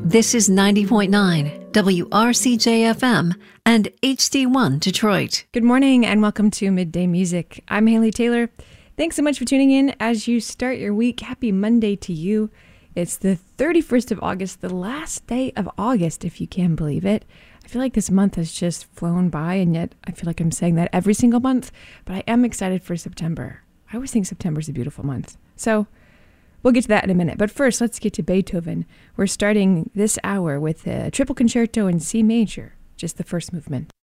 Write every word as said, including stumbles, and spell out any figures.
This is ninety point nine W R C J F M and H D one Detroit. Good morning and welcome to Midday Music. I'm Haley Taylor. Thanks so much for tuning in as you start your week. Happy Monday to you. It's the thirty-first of August, the last day of August, if you can believe it. I feel like this month has just flown by, and yet I feel like I'm saying that every single month, but I am excited for September. I always think September is a beautiful month. So we'll get to that in a minute. But first, let's get to Beethoven. We're starting this hour with a triple concerto in C major, just the first movement.